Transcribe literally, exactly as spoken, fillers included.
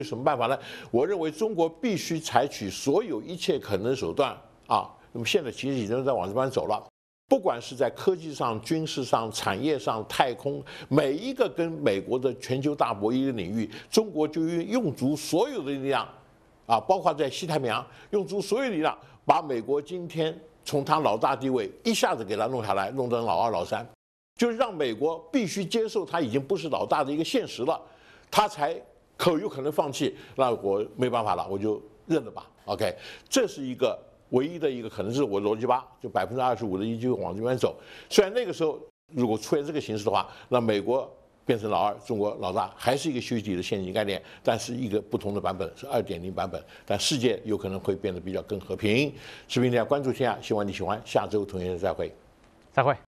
什么办法呢？我认为中国必须采取所有一切可能的手段啊。那么现在其实已经在往这边走了，不管是在科技上、军事上、产业上、太空，每一个跟美国的全球大博弈的领域，中国就用用足所有的力量啊，包括在西太平洋，用足所有力量，把美国今天从他老大地位一下子给他弄下来，弄成老二、老三，就是让美国必须接受他已经不是老大的一个现实了，他才。可有可能放弃，那我没办法了，我就认了吧。OK， 这是一个唯一的一个可能是我逻辑吧，就百分之二十五的依据往这边走。虽然那个时候如果出现这个形式的话，那美国变成老二，中国老大，还是一个休息体的陷阱概念，但是一个不同的版本是 二点零 版本，但世界有可能会变得比较更和平。视频大家关注天下，希望你喜欢，下周同学再会， 再会。